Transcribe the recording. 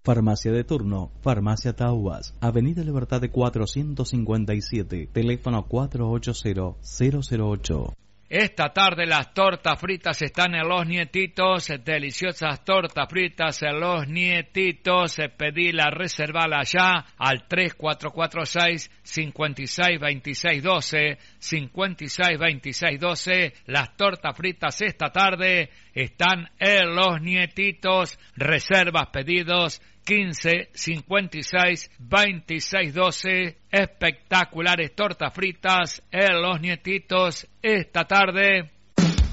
Farmacia de turno, Farmacia Taubas, Avenida Libertad de 457, teléfono 480-008. Esta tarde las tortas fritas están en Los Nietitos, deliciosas tortas fritas en Los Nietitos. Pedila, reservala ya al 3446-562612, 562612. Las tortas fritas esta tarde están en Los Nietitos. Reservas, pedidos 15 56 26 12. Espectaculares tortas fritas en Los Nietitos esta tarde.